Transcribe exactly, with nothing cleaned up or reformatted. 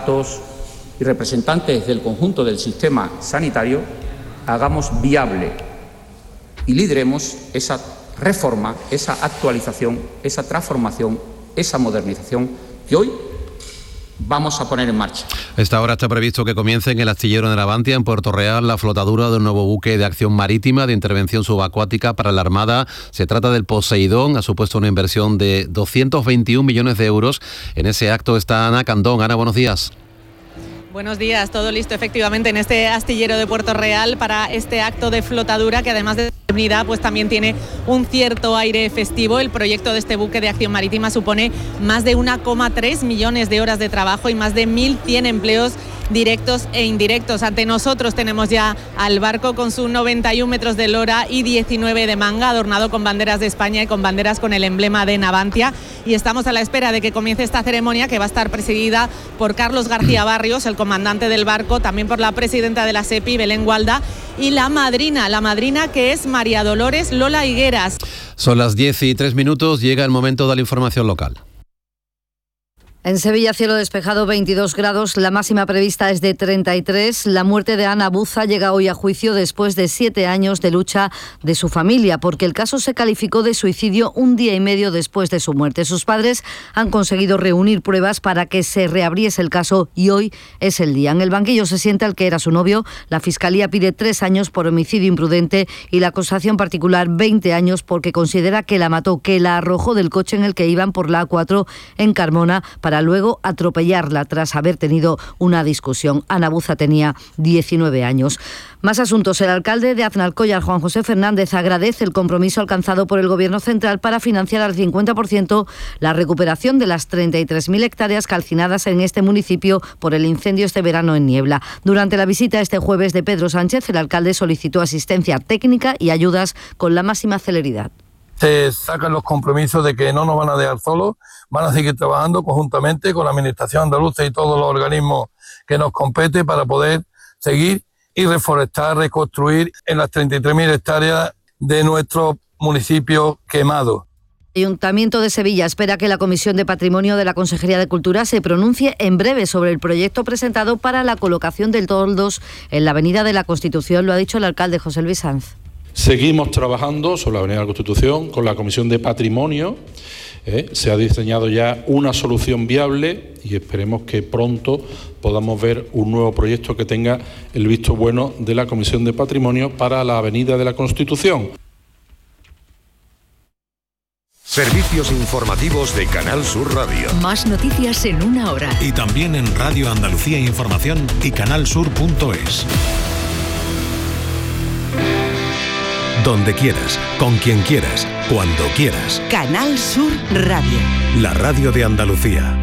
sindicatos y representantes del conjunto del sistema sanitario, hagamos viable y lideremos esa reforma, esa actualización, esa transformación, esa modernización que hoy vamos a poner en marcha. A esta hora está previsto que comience en el astillero de Navantia, en Puerto Real, la flotadura de un nuevo buque de acción marítima de intervención subacuática para la Armada. Se trata del Poseidón, ha supuesto una inversión de doscientos veintiún millones de euros. En ese acto está Ana Candón. Ana, buenos días. Buenos días, todo listo efectivamente en este astillero de Puerto Real para este acto de flotadura que además de solemnidad pues también tiene un cierto aire festivo. El proyecto de este buque de acción marítima supone más de uno coma tres millones de horas de trabajo y más de mil cien empleos directos e indirectos. Ante nosotros tenemos ya al barco con sus noventa y un metros de lora y diecinueve de manga, adornado con banderas de España y con banderas con el emblema de Navantia, y estamos a la espera de que comience esta ceremonia, que va a estar presidida por Carlos García Barrios, el comandante del barco, también por la presidenta de la SEPI, Belén Gualda, y la madrina, la madrina que es María Dolores Lola Higueras. Son las diez y tres minutos, llega el momento de la información local. En Sevilla, cielo despejado, veintidós grados, la máxima prevista es de treinta y tres. La muerte de Ana Buza llega hoy a juicio después de siete años de lucha de su familia, porque el caso se calificó de suicidio un día y medio después de su muerte. Sus padres han conseguido reunir pruebas para que se reabriese el caso y hoy es el día. En el banquillo se sienta el que era su novio. La Fiscalía pide tres años por homicidio imprudente y la acusación particular veinte años porque considera que la mató, que la arrojó del coche en el que iban por la A cuatro en Carmona para luego atropellarla tras haber tenido una discusión. Ana Buza tenía diecinueve años. Más asuntos. El alcalde de Aznalcóllar, Juan José Fernández, agradece el compromiso alcanzado por el Gobierno central para financiar al cincuenta por ciento la recuperación de las treinta y tres mil hectáreas calcinadas en este municipio por el incendio este verano en Niebla. Durante la visita este jueves de Pedro Sánchez, el alcalde solicitó asistencia técnica y ayudas con la máxima celeridad. Se sacan los compromisos de que no nos van a dejar solos, van a seguir trabajando conjuntamente con la Administración andaluza y todos los organismos que nos compete para poder seguir y reforestar, reconstruir en las treinta y tres mil hectáreas de nuestro municipio quemado. El Ayuntamiento de Sevilla espera que la Comisión de Patrimonio de la Consejería de Cultura se pronuncie en breve sobre el proyecto presentado para la colocación del toldos en la Avenida de la Constitución, lo ha dicho el alcalde José Luis Sanz. Seguimos trabajando sobre la Avenida de la Constitución con la Comisión de Patrimonio. Eh, se ha diseñado ya una solución viable y esperemos que pronto podamos ver un nuevo proyecto que tenga el visto bueno de la Comisión de Patrimonio para la Avenida de la Constitución. Servicios informativos de Canal Sur Radio. Más noticias en una hora. Y también en Radio Andalucía Información y canalsur punto es. Donde quieras, con quien quieras, cuando quieras. Canal Sur Radio. La radio de Andalucía.